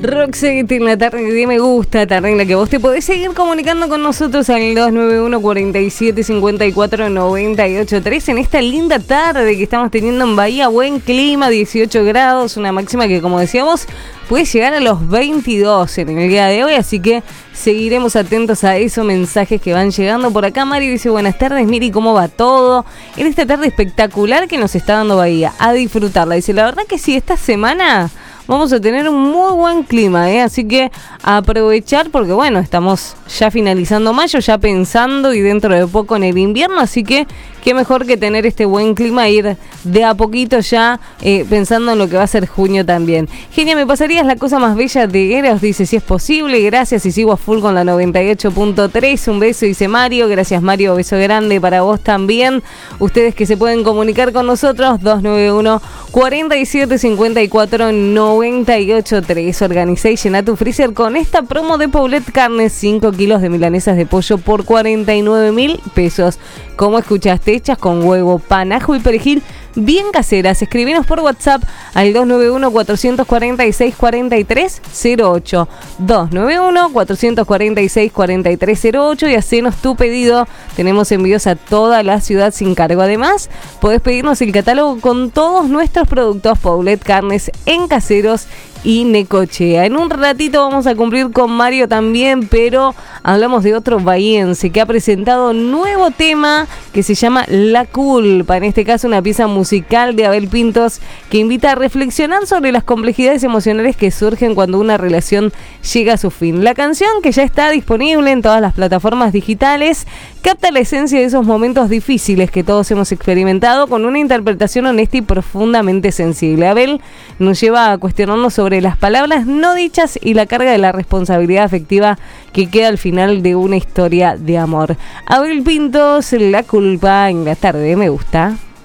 Roxette en la tarde de Me Gusta, tarde en la que vos te podés seguir comunicando con nosotros al 291 47 54 98 3 en esta linda tarde que estamos teniendo en Bahía. Buen clima, 18 grados, una máxima que, como decíamos, puede llegar a los 22 en el día de hoy, así que seguiremos atentos a esos mensajes que van llegando. Por acá Mari dice: buenas tardes, Miri, ¿cómo va todo? En esta tarde espectacular que nos está dando Bahía, a disfrutarla. Dice, la verdad que sí, esta semana vamos a tener un muy buen clima, así que a aprovechar porque, bueno, estamos ya finalizando mayo, ya pensando y dentro de poco en el invierno, así que qué mejor que tener este buen clima e ir de a poquito ya pensando en lo que va a ser junio también. Genia, me pasarías la cosa más bella de Eros, dice, si es posible, gracias, y sigo a full con la 98.3, un beso, dice Mario, gracias Mario, beso grande para vos también. Ustedes que se pueden comunicar con nosotros, 291 47 54 98 3. Organizá y llená tu freezer con esta promo de Paulette Carnes, 5 kilos de milanesas de pollo por 49.000 pesos. Como escuchaste, hechas con huevo, pan, ajo y perejil, bien caseras. Escribinos por WhatsApp al 291 446 4308, 291 446 4308 y hacenos tu pedido. Tenemos envíos a toda la ciudad sin cargo. Además, podés pedirnos el catálogo con todos nuestros productos Paulette Carnes en Caseros y Necochea. En un ratito vamos a cumplir con Mario también, pero hablamos de otro bahiense que ha presentado nuevo tema que se llama La Culpa. En este caso, una pieza musical de Abel Pintos que invita a reflexionar sobre las complejidades emocionales que surgen cuando una relación llega a su fin. La canción, que ya está disponible en todas las plataformas digitales, capta la esencia de esos momentos difíciles que todos hemos experimentado con una interpretación honesta y profundamente sensible. Abel nos lleva a cuestionarnos sobre las palabras no dichas y la carga de la responsabilidad afectiva que queda al final de una historia de amor. Abel Pintos, La Culpa, en la tarde Me Gusta.